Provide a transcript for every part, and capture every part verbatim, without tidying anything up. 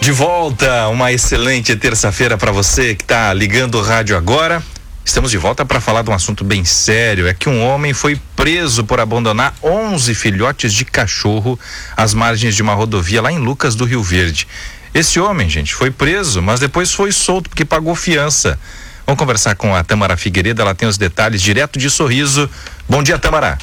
De volta, uma excelente terça-feira para você que está ligando o rádio agora. Estamos de volta para falar de um assunto bem sério. É que um homem foi preso por abandonar onze filhotes de cachorro às margens de uma rodovia lá em Lucas do Rio Verde. Esse homem, gente, foi preso, mas depois foi solto porque pagou fiança. Vamos conversar com a Tamara Figueiredo, ela tem os detalhes direto de Sorriso. Bom dia, Tamara.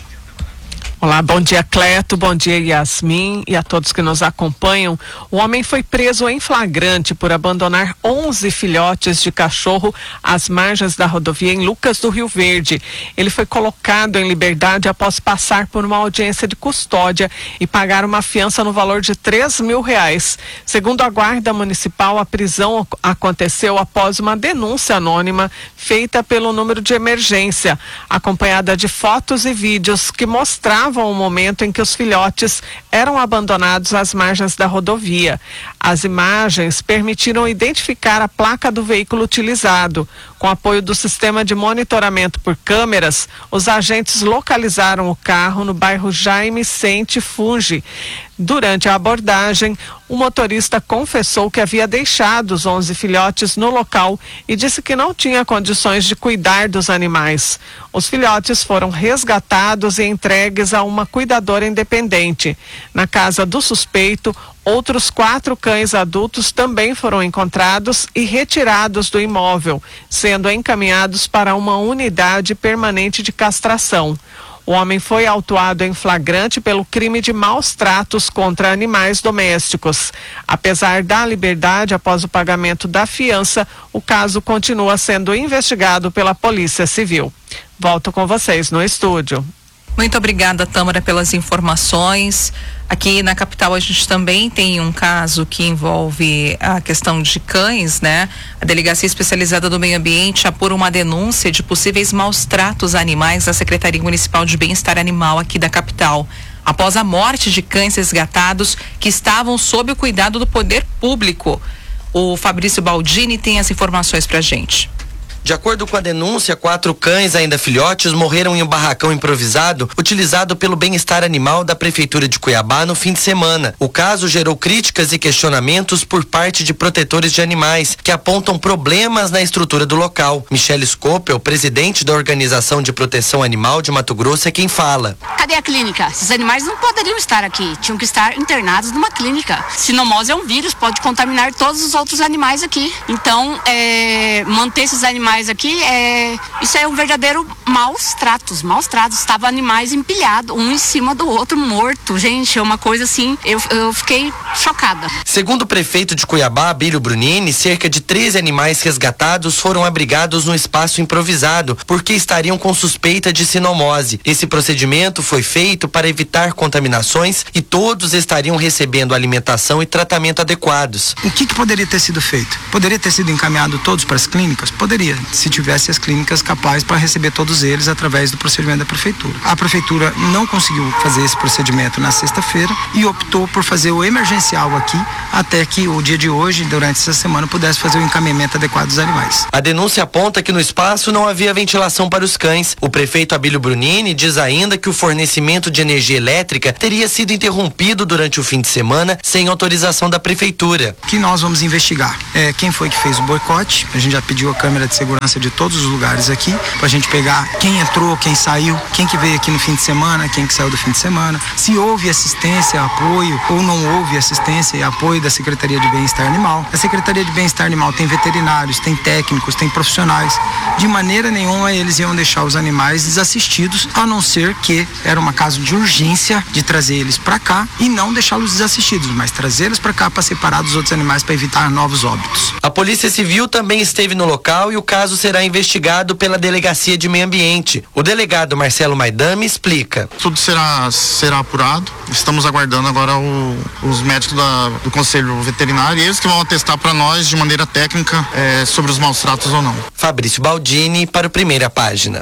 Olá, bom dia, Cleto, bom dia, Yasmin, e a todos que nos acompanham. O homem foi preso em flagrante por abandonar onze filhotes de cachorro às margens da rodovia em Lucas do Rio Verde. Ele foi colocado em liberdade após passar por uma audiência de custódia e pagar uma fiança no valor de três mil reais. Segundo a Guarda Municipal, a prisão aconteceu após uma denúncia anônima feita pelo número de emergência, acompanhada de fotos e vídeos que mostravam o momento em que os filhotes eram abandonados às margens da rodovia. As imagens permitiram identificar a placa do veículo utilizado. Com apoio do sistema de monitoramento por câmeras, os agentes localizaram o carro no bairro Jaime Sente Funge. Durante a abordagem, o motorista confessou que havia deixado os onze filhotes no local e disse que não tinha condições de cuidar dos animais. Os filhotes foram resgatados e entregues a uma cuidadora independente. Na casa do suspeito, outros quatro cães adultos também foram encontrados e retirados do imóvel, sendo encaminhados para uma unidade permanente de castração. O homem foi autuado em flagrante pelo crime de maus tratos contra animais domésticos. Apesar da liberdade após o pagamento da fiança, o caso continua sendo investigado pela Polícia Civil. Volto com vocês no estúdio. Muito obrigada, Tamara, pelas informações. Aqui na capital a gente também tem um caso que envolve a questão de cães, né? A Delegacia Especializada do Meio Ambiente apura uma denúncia de possíveis maus tratos a animais da Secretaria Municipal de Bem-Estar Animal aqui da capital, após a morte de cães resgatados que estavam sob o cuidado do poder público. O Fabrício Baldini tem as informações pra gente. De acordo com a denúncia, quatro cães, ainda filhotes, morreram em um barracão improvisado utilizado pelo Bem-Estar Animal da Prefeitura de Cuiabá no fim de semana. O caso gerou críticas e questionamentos por parte de protetores de animais, que apontam problemas na estrutura do local. Michele Scopel, presidente da Organização de Proteção Animal de Mato Grosso, é quem fala. Cadê a clínica? Esses animais não poderiam estar aqui, tinham que estar internados numa clínica. Sinomose é um vírus, pode contaminar todos os outros animais aqui. Então, é, manter esses animais aqui, é, isso é um verdadeiro maus tratos, maus tratos. Estavam animais empilhados, um em cima do outro, morto. Gente, é uma coisa assim, eu, eu fiquei chocada. Segundo o prefeito de Cuiabá, Abílio Brunini, cerca de treze animais resgatados foram abrigados no espaço improvisado, porque estariam com suspeita de sinomose. Esse procedimento foi feito para evitar contaminações e todos estariam recebendo alimentação e tratamento adequados. O que, que poderia ter sido feito? Poderia ter sido encaminhado todos para as clínicas? Poderia, se tivesse as clínicas capazes para receber todos eles através do procedimento da prefeitura. A prefeitura não conseguiu fazer esse procedimento na sexta-feira e optou por fazer o emergencial aqui até que o dia de hoje, durante essa semana, pudesse fazer o encaminhamento adequado dos animais. A denúncia aponta que no espaço não havia ventilação para os cães. O prefeito Abílio Brunini diz ainda que o fornecimento de energia elétrica teria sido interrompido durante o fim de semana sem autorização da prefeitura. O que nós vamos investigar é quem foi que fez o boicote. A gente já pediu a câmera de segurança de todos os lugares aqui, pra gente pegar quem entrou, quem saiu, quem que veio aqui no fim de semana, quem que saiu do fim de semana, se houve assistência, apoio ou não houve assistência e apoio da Secretaria de Bem-Estar Animal. A Secretaria de Bem-Estar Animal tem veterinários, tem técnicos, tem profissionais. De maneira nenhuma eles iam deixar os animais desassistidos, a não ser que era uma caso de urgência de trazer eles para cá e não deixá-los desassistidos, mas trazê-los para cá para separar dos outros animais para evitar novos óbitos. A Polícia Civil também esteve no local e o caso será investigado pela Delegacia de Meio Ambiente. O delegado Marcelo Maidame explica. Tudo será, será apurado. Estamos aguardando agora o, os médicos da, do Conselho Veterinário e eles que vão atestar para nós de maneira técnica é, sobre os maus tratos ou não. Fabrício Baldini para o Primeira Página.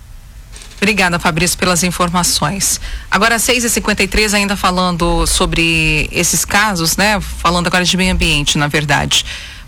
Obrigada, Fabrício, pelas informações. Agora, às seis e cinquenta e três, ainda falando sobre esses casos, né? Falando agora de meio ambiente, na verdade.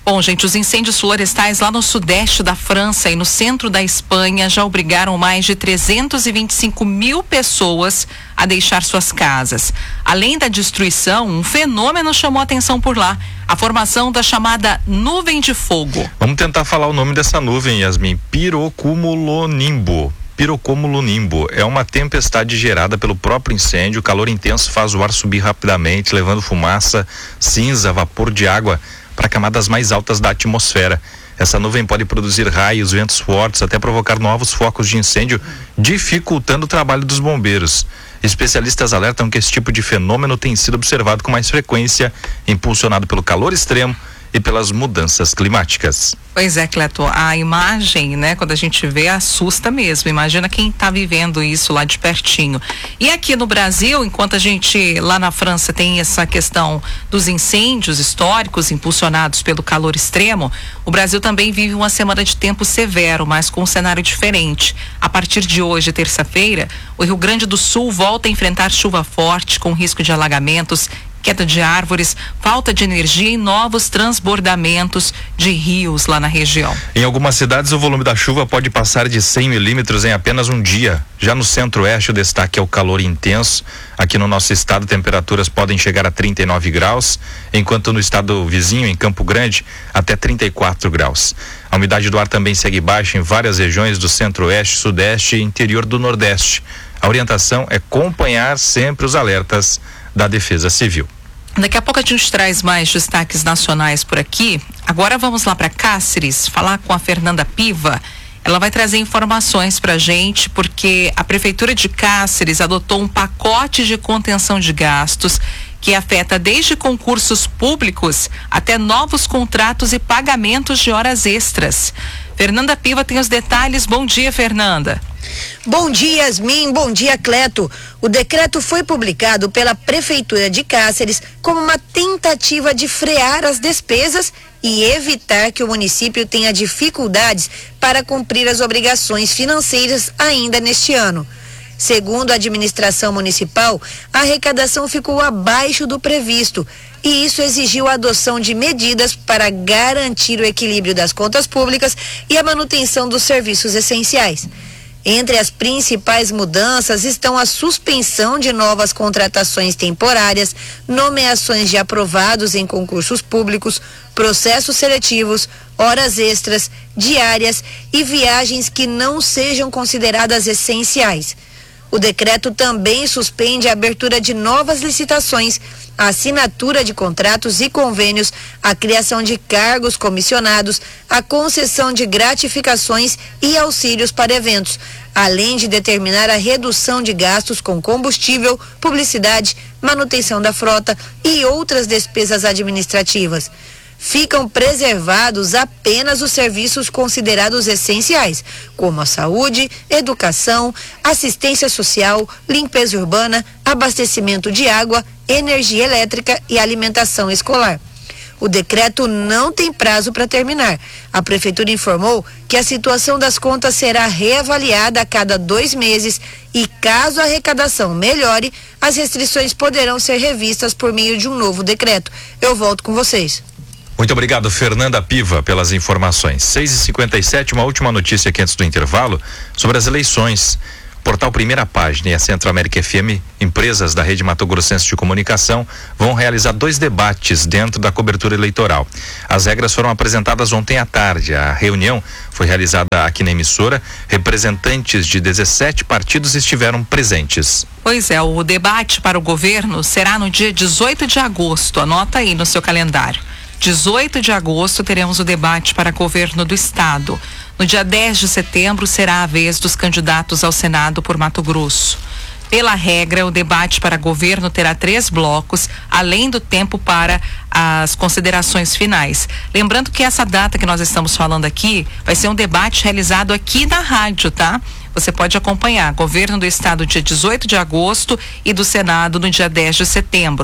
Bom, gente, os incêndios florestais lá no sudeste da França e no centro da Espanha já obrigaram mais de trezentos e vinte e cinco mil pessoas a deixar suas casas. Além da destruição, um fenômeno chamou a atenção por lá: a formação da chamada nuvem de fogo. Vamos tentar falar o nome dessa nuvem, Yasmin. Pirocumulonimbo. Pirocumulonimbo é uma tempestade gerada pelo próprio incêndio. O calor intenso faz o ar subir rapidamente, levando fumaça, cinza, vapor de água para camadas mais altas da atmosfera. Essa nuvem pode produzir raios, ventos fortes, até provocar novos focos de incêndio, dificultando o trabalho dos bombeiros. Especialistas alertam que esse tipo de fenômeno tem sido observado com mais frequência, impulsionado pelo calor extremo e pelas mudanças climáticas. Pois é, Cleto, a imagem, né, quando a gente vê, assusta mesmo. Imagina quem está vivendo isso lá de pertinho. E aqui no Brasil, enquanto a gente lá na França tem essa questão dos incêndios históricos impulsionados pelo calor extremo, o Brasil também vive uma semana de tempo severo, mas com um cenário diferente. A partir de hoje, terça-feira, o Rio Grande do Sul volta a enfrentar chuva forte com risco de alagamentos, queda de árvores, falta de energia e novos transbordamentos de rios lá na região. Em algumas cidades, o volume da chuva pode passar de cem milímetros em apenas um dia. Já no centro-oeste, o destaque é o calor intenso. Aqui no nosso estado, temperaturas podem chegar a trinta e nove graus, enquanto no estado vizinho, em Campo Grande, até trinta e quatro graus. A umidade do ar também segue baixa em várias regiões do centro-oeste, sudeste e interior do nordeste. A orientação é acompanhar sempre os alertas da Defesa Civil. Daqui a pouco a gente traz mais destaques nacionais por aqui. Agora vamos lá para Cáceres, falar com a Fernanda Piva. Ela vai trazer informações para a gente, porque a Prefeitura de Cáceres adotou um pacote de contenção de gastos que afeta desde concursos públicos até novos contratos e pagamentos de horas extras. Fernanda Piva tem os detalhes. Bom dia, Fernanda. Bom dia, Yasmin. Bom dia, Cleto. O decreto foi publicado pela Prefeitura de Cáceres como uma tentativa de frear as despesas e evitar que o município tenha dificuldades para cumprir as obrigações financeiras ainda neste ano. Segundo a administração municipal, a arrecadação ficou abaixo do previsto e isso exigiu a adoção de medidas para garantir o equilíbrio das contas públicas e a manutenção dos serviços essenciais. Entre as principais mudanças estão a suspensão de novas contratações temporárias, nomeações de aprovados em concursos públicos, processos seletivos, horas extras, diárias e viagens que não sejam consideradas essenciais. O decreto também suspende a abertura de novas licitações, a assinatura de contratos e convênios, a criação de cargos comissionados, a concessão de gratificações e auxílios para eventos, além de determinar a redução de gastos com combustível, publicidade, manutenção da frota e outras despesas administrativas. Ficam preservados apenas os serviços considerados essenciais, como a saúde, educação, assistência social, limpeza urbana, abastecimento de água, energia elétrica e alimentação escolar. O decreto não tem prazo para terminar. A Prefeitura informou que a situação das contas será reavaliada a cada dois meses e, caso a arrecadação melhore, as restrições poderão ser revistas por meio de um novo decreto. Eu volto com vocês. Muito obrigado, Fernanda Piva, pelas informações. seis e cinquenta e sete, uma última notícia aqui antes do intervalo sobre as eleições. Portal Primeira Página e a Centro América F M, empresas da Rede Mato Grossense de Comunicação, vão realizar dois debates dentro da cobertura eleitoral. As regras foram apresentadas ontem à tarde. A reunião foi realizada aqui na emissora. Representantes de dezessete partidos estiveram presentes. Pois é, o debate para o governo será no dia dezoito de agosto. Anota aí no seu calendário. dezoito de agosto teremos o debate para governo do estado. No dia dez de setembro será a vez dos candidatos ao Senado por Mato Grosso. Pela regra, o debate para governo terá três blocos, além do tempo para as considerações finais. Lembrando que essa data que nós estamos falando aqui vai ser um debate realizado aqui na rádio, tá? Você pode acompanhar governo do estado dia dezoito de agosto e do Senado no dia dez de setembro.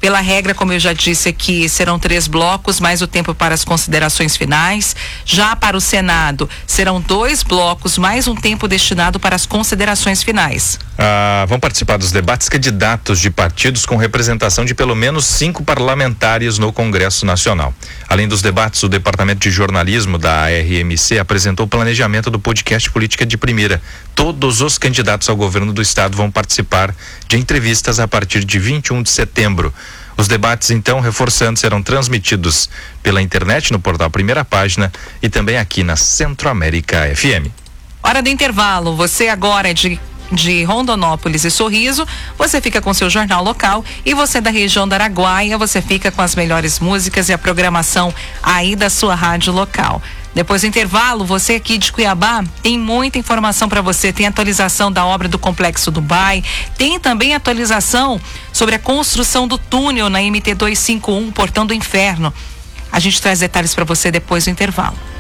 Pela regra, como eu já disse aqui, serão três blocos, mais o tempo para as considerações finais. Já para o Senado, serão dois blocos, mais um tempo destinado para as considerações finais. Ah, vão participar dos debates candidatos de partidos com representação de pelo menos cinco parlamentares no Congresso Nacional. Além dos debates, o Departamento de Jornalismo da R M C apresentou o planejamento do podcast Política de Primeira. Todos os candidatos ao governo do estado vão participar de entrevistas a partir de vinte e um de setembro. Os debates, então, reforçando, serão transmitidos pela internet no portal Primeira Página e também aqui na Centro-América F M. Hora do intervalo. Você agora é de de Rondonópolis e Sorriso, você fica com seu jornal local, e você da região da Araguaia, você fica com as melhores músicas e a programação aí da sua rádio local. Depois do intervalo, você aqui de Cuiabá tem muita informação para você. Tem atualização da obra do Complexo Dubai, tem também atualização sobre a construção do túnel na M T duzentos e cinquenta e um, Portão do Inferno. A gente traz detalhes para você depois do intervalo.